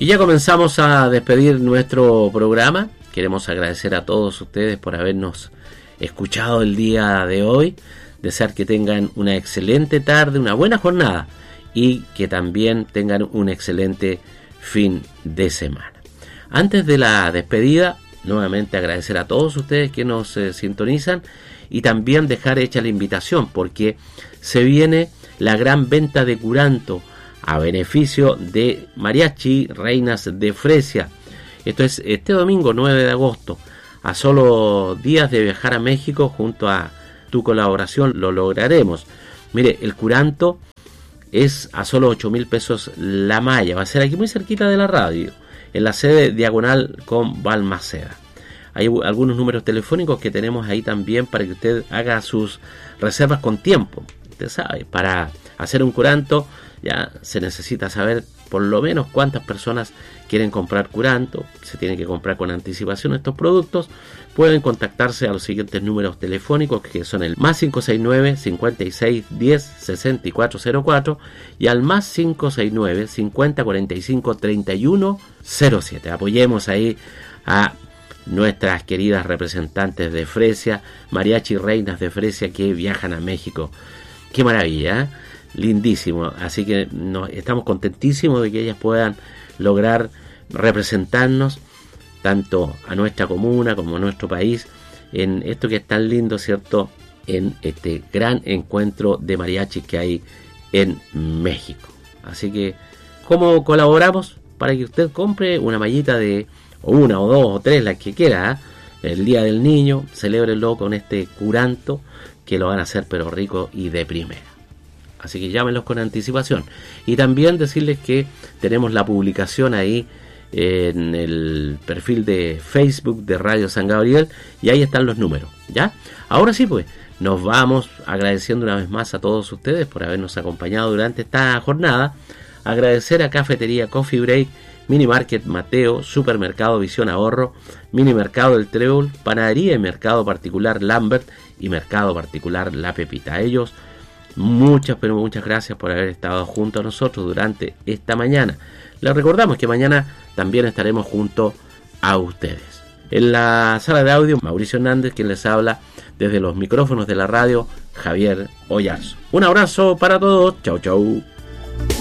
Y ya comenzamos a despedir nuestro programa. Queremos agradecer a todos ustedes por habernos escuchado el día de hoy. Desear que tengan una excelente tarde, una buena jornada y que también tengan un excelente fin de semana. Antes de la despedida, nuevamente agradecer a todos ustedes que nos sintonizan y también dejar hecha la invitación porque se viene la gran venta de curanto a beneficio de Mariachi Reinas de Fresia. Esto es este domingo 9 de agosto. A solo días de viajar a México, junto a tu colaboración lo lograremos. Mire, el curanto es a solo 8,000 pesos la malla. Va a ser aquí muy cerquita de la radio, en la sede diagonal con Balmaceda. Hay algunos números telefónicos que tenemos ahí también para que usted haga sus reservas con tiempo. Usted sabe, para hacer un curanto ya se necesita saber por lo menos cuántas personas quieren comprar curanto. Se tiene que comprar con anticipación estos productos. Pueden contactarse a los siguientes números telefónicos, que son el más 569 56 10 6404 y al más 569 50 45 31 07. Apoyemos ahí a nuestras queridas representantes de Fresia, Mariachi Reinas de Fresia, que viajan a México. Qué maravilla, ¿eh? Lindísimo, así que estamos contentísimos de que ellas puedan lograr representarnos tanto a nuestra comuna como a nuestro país en esto que es tan lindo, ¿cierto? En este gran encuentro de mariachis que hay en México. Así que, ¿cómo colaboramos? Para que usted compre una mallita de o una o dos o tres, las que quiera, ¿eh? El Día del Niño, celébrelo con este curanto que lo van a hacer pero rico y de primera. Así que llámenlos con anticipación. Y también decirles que tenemos la publicación ahí en el perfil de Facebook de Radio San Gabriel. Y ahí están los números, ¿ya? Ahora sí, pues, nos vamos agradeciendo una vez más a todos ustedes por habernos acompañado durante esta jornada. Agradecer a Cafetería Coffee Break, Mini Market Mateo, Supermercado Visión Ahorro, Mini Mercado El Trébol, Panadería y Mercado Particular Lambert y Mercado Particular La Pepita. A ellos muchas, pero muchas gracias por haber estado junto a nosotros durante esta mañana. Les recordamos que mañana también estaremos junto a ustedes. En la sala de audio, Mauricio Hernández, quien les habla desde los micrófonos de la radio, Javier Oyarzo. Un abrazo para todos. Chau, chau.